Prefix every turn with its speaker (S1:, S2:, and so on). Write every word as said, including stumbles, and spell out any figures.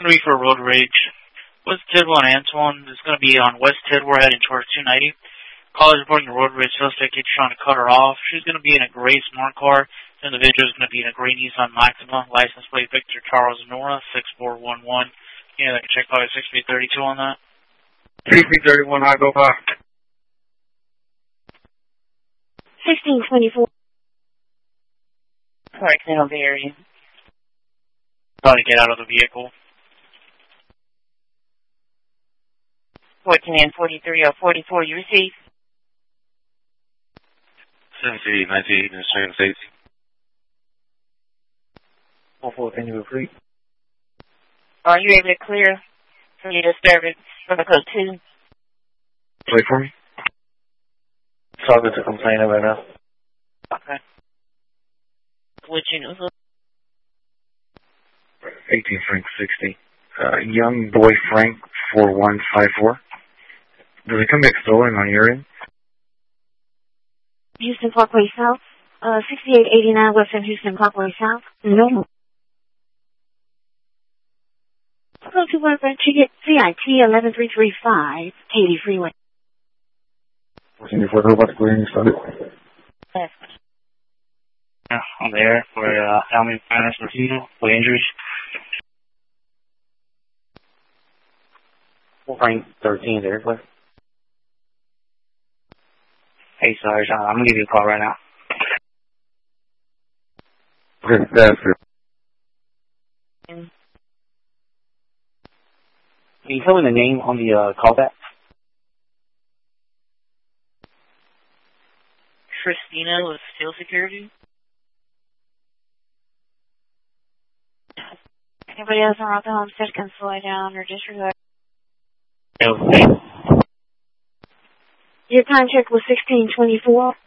S1: going to be for a road rage. West Tidwell and Antoine is going to be on West Tidwell heading towards two ninety. Caller's reporting a road rage. Suspect keeps trying to cut her off. She's going to be in a gray smart car. The individual is going to be in a gray Nissan Maxima. License plate Victor Charles Nora six four one one. Yeah, I can check probably six B thirty-two on that.
S2: six B thirty-one, I go by.
S3: sixteen twenty-four.
S4: Alright, clean up the area.
S1: Trying to get out of the vehicle.
S4: fourteen and forty-three or forty-four, you receive?
S2: seventy-eight, ninety-eight, Administrative Safety. four four, can you repeat?
S4: Are you able to clear for your disturbance for the code two?
S2: Wait for me. Talking to complainer right now.
S4: Okay. Which unit was
S2: eighteen Frank sixty. Uh, young boy Frank four one five four. Does it come back stolen on your end?
S3: Houston Parkway South. Uh, sixty-eight eighty-nine West End Houston Parkway South. No. Go to one French ticket C I T eleven three three five, Katy Freeway.
S2: Can you further about the clearing started?
S4: Yes.
S1: Yeah, I'm there for uh, Almy Finance Latino for injuries.
S2: Frank thirteen there, what?
S1: Hey, sorry, John. I'm going to give you a call right now.
S2: Okay, that's it.
S1: Can you tell me the name on the uh, callback? Christina with Steel Security.
S3: Anybody else on the Homestead can slow down or disregard?
S1: Okay.
S3: Your time check was sixteen twenty-four.